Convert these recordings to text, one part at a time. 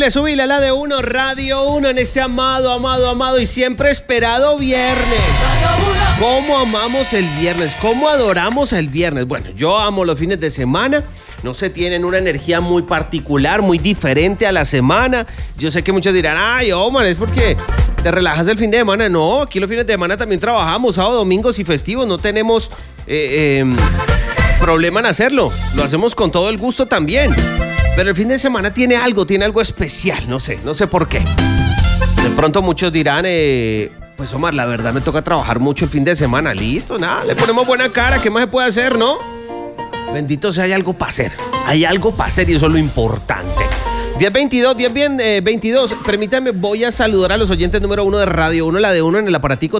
Súbile a la de uno, Radio 1 en este amado y siempre esperado viernes. ¿Cómo amamos el viernes? ¿Cómo adoramos el viernes? Bueno, yo amo los fines de semana. No sé, tienen una energía muy particular, muy diferente a la semana. Yo sé que muchos dirán, ay, Omar, es porque te relajas el fin de semana. No, aquí los fines de semana también trabajamos, sábado, domingos y festivos. No tenemos problema en hacerlo. Lo hacemos con todo el gusto también. Pero el fin de semana tiene algo especial. No sé por qué. De pronto muchos dirán, pues Omar, la verdad me toca trabajar mucho el fin de semana. Listo, nada, le ponemos buena cara. ¿Qué más se puede hacer, no? Bendito sea, hay algo para hacer. Hay algo para hacer y eso es lo importante. 10:22. Permítame, voy a saludar a los oyentes número 1 de Radio 1, la de 1 en el aparatico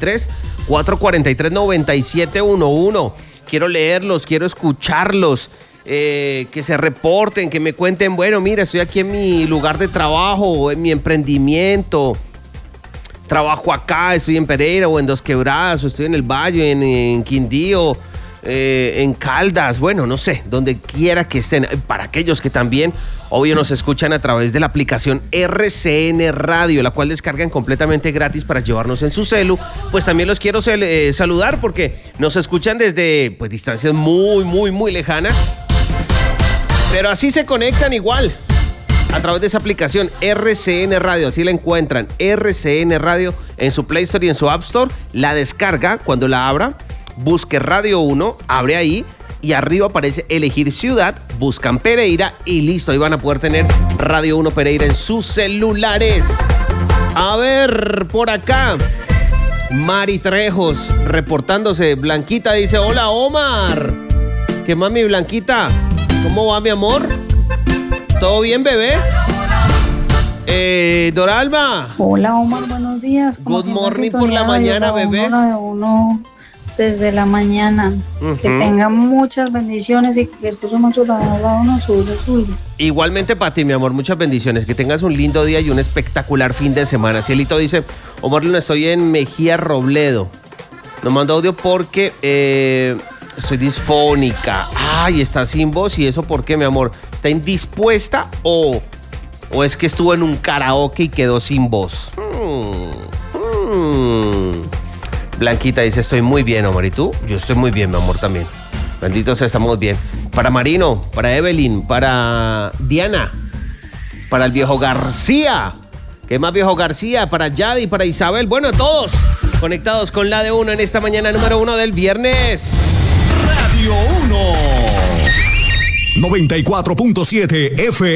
323-443-9711. Quiero leerlos, quiero escucharlos, que se reporten, que me cuenten, bueno, mira, estoy aquí en mi lugar de trabajo, en mi emprendimiento. Trabajo acá, estoy en Pereira o en Dos Quebradas, o estoy en el Valle, en Quindío, en Caldas, bueno, no sé, donde quiera que estén. Para aquellos que también, obvio, nos escuchan a través de la aplicación RCN Radio, la cual descargan completamente gratis para llevarnos en su celu, pues también los quiero saludar porque nos escuchan desde pues distancias muy lejanas, pero así se conectan igual a través de esa aplicación RCN Radio, así la encuentran, RCN Radio en su Play Store y en su App Store. La descarga, cuando la abra, busque Radio 1, abre ahí y arriba aparece elegir ciudad, buscan Pereira y listo, ahí van a poder tener Radio 1 Pereira en sus celulares. A ver, por acá, Mari Trejos reportándose. Blanquita dice, hola Omar. ¿Qué más, mi Blanquita? ¿Cómo va, mi amor? ¿Todo bien, bebé? Doralba. Hola Omar, buenos días. Good morning por la mañana, bebé. Uno desde la mañana. Que tengan muchas bendiciones y que escuchen mucho la uno suyo. Igualmente para ti, mi amor, muchas bendiciones. Que tengas un lindo día y un espectacular fin de semana. Cielito dice, Omar, estoy en Mejía Robledo. Nos mando audio porque estoy disfónica. Ay, está sin voz. ¿Y eso por qué, mi amor? ¿Está indispuesta o es que estuvo en un karaoke y quedó sin voz? Blanquita dice, estoy muy bien, Omar. ¿Y tú? Yo estoy muy bien, mi amor, también. Bendito sea, estamos bien. Para Marino, para Evelyn, para Diana, para el viejo García. ¿Qué más, viejo García? Para Yadi, para Isabel. Bueno, todos conectados con la de uno en esta mañana número 1 del viernes. Radio 1 94.7 FM.